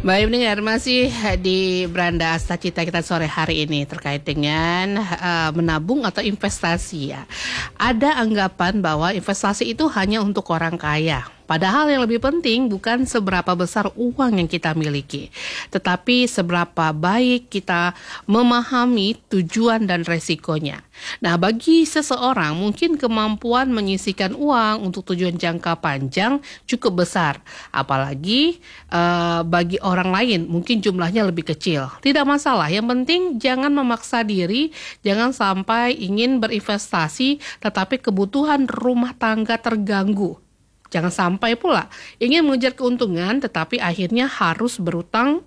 Baik pendengar, masih di Beranda Asta Cita kita sore hari ini terkait dengan menabung atau investasi ya. Ada anggapan bahwa investasi itu hanya untuk orang kaya. Padahal yang lebih penting bukan seberapa besar uang yang kita miliki, tetapi seberapa baik kita memahami tujuan dan resikonya. Nah, bagi seseorang mungkin kemampuan menyisihkan uang untuk tujuan jangka panjang cukup besar. Apalagi bagi orang lain mungkin jumlahnya lebih kecil. Tidak masalah, yang penting jangan memaksa diri, jangan sampai ingin berinvestasi tetapi kebutuhan rumah tangga terganggu. Jangan sampai pula ingin mengejar keuntungan tetapi akhirnya harus berutang.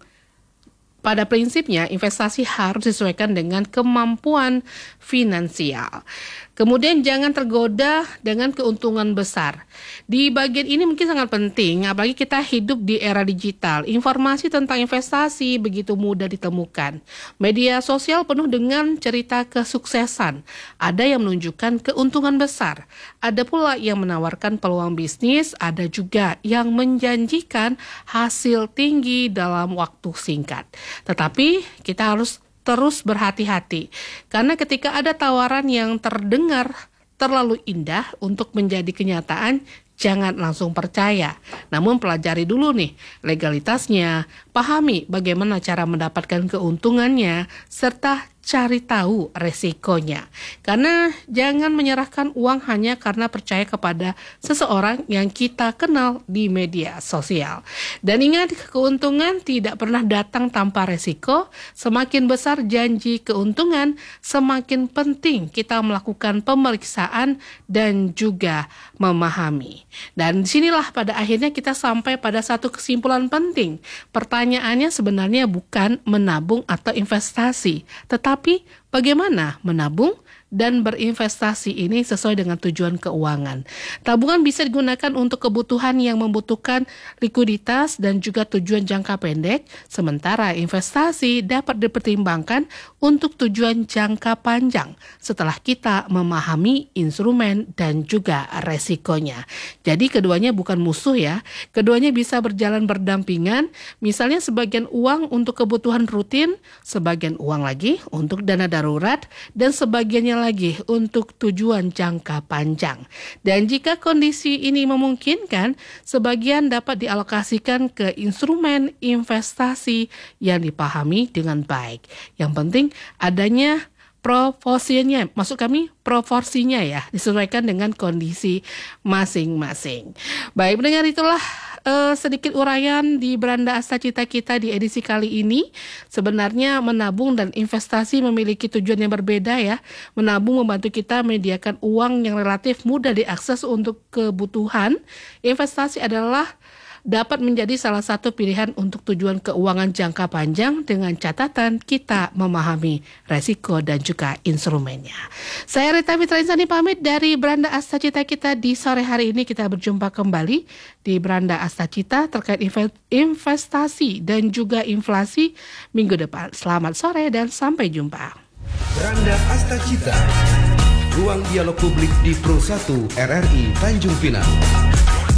Pada prinsipnya investasi harus disesuaikan dengan kemampuan finansial. Kemudian jangan tergoda dengan keuntungan besar. Di bagian ini mungkin sangat penting, apalagi kita hidup di era digital. Informasi tentang investasi begitu mudah ditemukan. Media sosial penuh dengan cerita kesuksesan. Ada yang menunjukkan keuntungan besar. Ada pula yang menawarkan peluang bisnis, ada juga yang menjanjikan hasil tinggi dalam waktu singkat. Tetapi kita harus terus berhati-hati, karena ketika ada tawaran yang terdengar terlalu indah untuk menjadi kenyataan, jangan langsung percaya. Namun pelajari dulu nih legalitasnya, pahami bagaimana cara mendapatkan keuntungannya, serta cari tahu resikonya. Karena jangan menyerahkan uang hanya karena percaya kepada seseorang yang kita kenal di media sosial. Dan ingat, keuntungan tidak pernah datang tanpa resiko. Semakin besar janji keuntungan, semakin penting kita melakukan pemeriksaan dan juga memahami. Dan disinilah pada akhirnya kita sampai pada satu kesimpulan penting. Pertanyaannya sebenarnya bukan menabung atau investasi, tetapi bagaimana menabung dan berinvestasi ini sesuai dengan tujuan keuangan. Tabungan bisa digunakan untuk kebutuhan yang membutuhkan likuiditas dan juga tujuan jangka pendek, sementara investasi dapat dipertimbangkan untuk tujuan jangka panjang setelah kita memahami instrumen dan juga resikonya. Jadi keduanya bukan musuh ya, keduanya bisa berjalan berdampingan. Misalnya sebagian uang untuk kebutuhan rutin, sebagian uang lagi untuk dana darurat, dan sebagiannya lagi untuk tujuan jangka panjang. Dan jika kondisi ini memungkinkan, sebagian dapat dialokasikan ke instrumen investasi yang dipahami dengan baik. Yang penting adanya proporsinya, maksud kami proporsinya ya, disesuaikan dengan kondisi masing-masing. Baik pendengar, itulah sedikit uraian di Beranda Asta Cita kita di edisi kali ini. Sebenarnya menabung dan investasi memiliki tujuan yang berbeda ya. Menabung membantu kita menyediakan uang yang relatif mudah diakses untuk kebutuhan. Investasi adalah dapat menjadi salah satu pilihan untuk tujuan keuangan jangka panjang dengan catatan kita memahami resiko dan juga instrumennya. Saya Rita Fitra Insani pamit dari Beranda Asta Cita kita di sore hari ini. Kita berjumpa kembali di Beranda Asta Cita terkait investasi dan juga inflasi minggu depan. Selamat sore dan sampai jumpa. Beranda Asta Cita, ruang dialog publik di Pro 1 RRI Tanjung Pinang.